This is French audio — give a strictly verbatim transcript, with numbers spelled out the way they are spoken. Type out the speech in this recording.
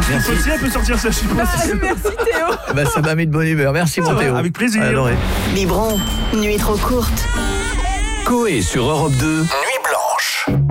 Merci. Aussi, elle peut sortir sa chipot. Bah, merci Théo. Bah, ça m'a mis de bonne humeur. Merci mon Théo. Avec plaisir. Adoré. Biberon, nuit trop courte. Coé sur Europe deux.